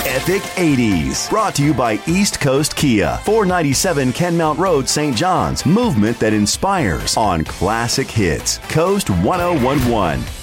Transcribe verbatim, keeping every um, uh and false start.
Epic eighties. Brought to you by East Coast Kia. four ninety-seven Kenmount Road, Saint John's. Movement that inspires on Classic Hits. Coast ten eleven.